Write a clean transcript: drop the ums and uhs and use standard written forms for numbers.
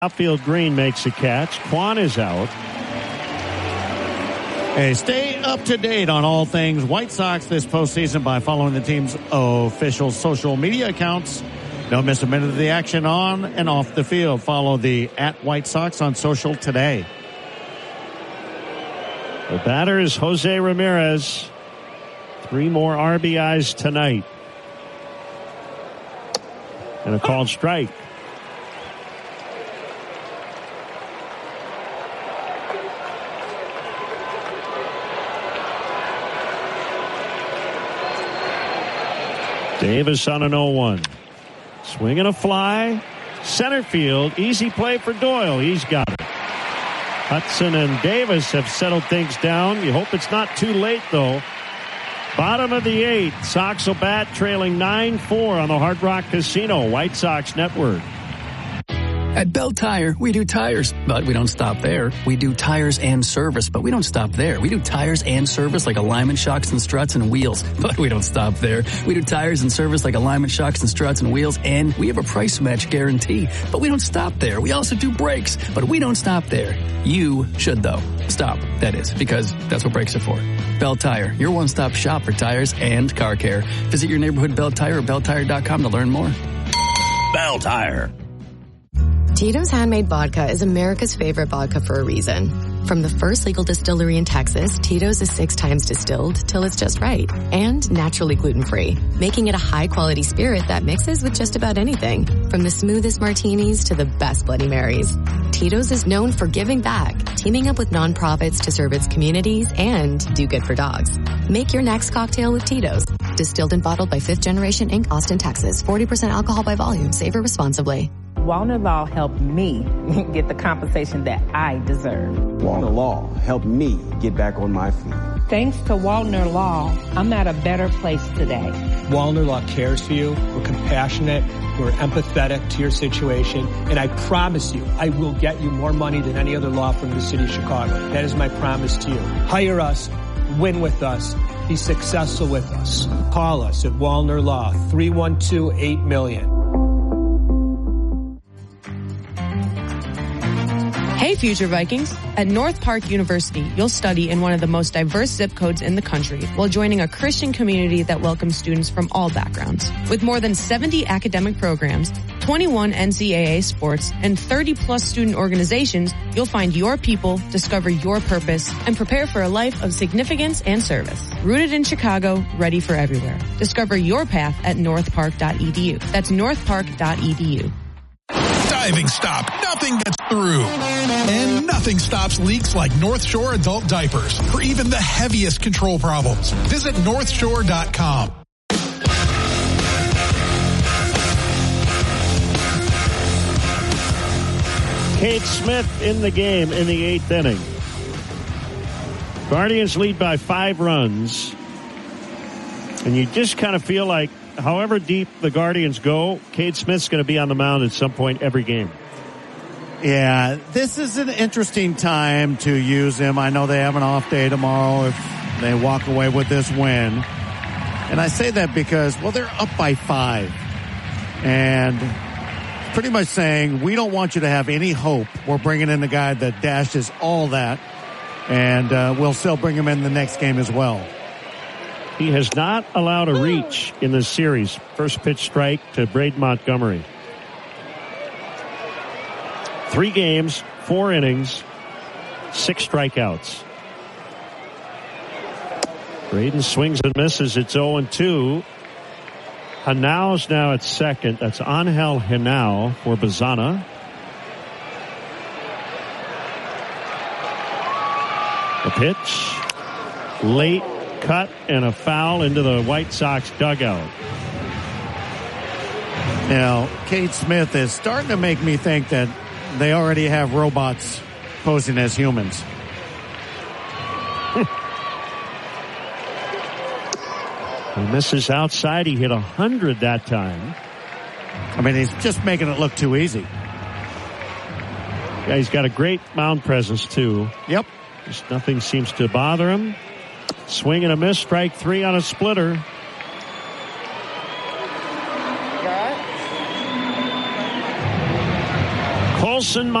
Outfield Green makes a catch. Quan is out. Hey, stay up to date on all things White Sox this postseason by following the team's official social media accounts. Don't miss a minute of the action on and off the field. Follow the @White Sox on social today. The batter is Jose Ramirez. 3 more RBIs tonight. And a called strike. Davis on an 0-1. Swinging a fly. Center field. Easy play for Doyle. He's got it. Hudson and Davis have settled things down. You hope it's not too late, though. Bottom of the 8th. Sox will bat trailing 9-4 on the Hard Rock Casino White Sox Network. At Bell Tire, we do tires, but we don't stop there. We do tires and service, but we don't stop there. We do tires and service like alignment shocks and struts and wheels, but we don't stop there. We do tires and service like alignment shocks and struts and wheels, and we have a price match guarantee, but we don't stop there. We also do brakes, but we don't stop there. You should, though. Stop, that is, because that's what brakes are for. Bell Tire, your one-stop shop for tires and car care. Visit your neighborhood Bell Tire or belltire.com to learn more. Bell Tire. Tito's Handmade Vodka is America's favorite vodka for a reason. From the first legal distillery in Texas, Tito's is 6 times distilled till it's just right. And naturally gluten-free, making it a high-quality spirit that mixes with just about anything. From the smoothest martinis to the best Bloody Marys. Tito's is known for giving back, teaming up with nonprofits to serve its communities and do good for dogs. Make your next cocktail with Tito's. Distilled and bottled by 5th Generation Inc., Austin, Texas. 40% alcohol by volume. Savor responsibly. Wallner Law helped me get the compensation that I deserve. Wallner Law helped me get back on my feet. Thanks to Wallner Law, I'm at a better place today. Wallner Law cares for you. We're compassionate. We're empathetic to your situation. And I promise you, I will get you more money than any other law firm in the city of Chicago. That is my promise to you. Hire us. Win with us. Be successful with us. Call us at Wallner Law, 312-8-million. Hey, future Vikings. At North Park University, you'll study in one of the most diverse zip codes in the country while joining a Christian community that welcomes students from all backgrounds. With more than 70 academic programs, 21 NCAA sports, and 30-plus student organizations, you'll find your people, discover your purpose, and prepare for a life of significance and service. Rooted in Chicago, ready for everywhere. Discover your path at northpark.edu. That's northpark.edu. Diving stop. Nothing gets through. And nothing stops leaks like North Shore adult diapers for even the heaviest control problems. Visit northshore.com. Cade Smith in the game in the 8th inning. Guardians lead by 5 runs. And you just kind of feel like however deep the Guardians go, Cade Smith's going to be on the mound at some point every game. Yeah, this is an interesting time to use him. I know they have an off day tomorrow if they walk away with this win. And I say that because, well, they're up by 5. And pretty much saying, we don't want you to have any hope. We're bringing in a guy that dashes all that. And we'll still bring him in the next game as well. He has not allowed a reach in this series. First pitch strike to Braden Montgomery. 3 games, 4 innings, 6 strikeouts. Braden swings and misses. It's 0-2. Henau's now at second. That's Angel Henao for Bazana. The pitch. Late cut and a foul into the White Sox dugout. Now, Cade Smith is starting to make me think that they already have robots posing as humans. He misses outside. He hit 100 that time. I mean, he's just making it look too easy. Yeah, he's got a great mound presence, too. Yep. Just nothing seems to bother him. Swing and a miss, strike 3 on a splitter. Nelson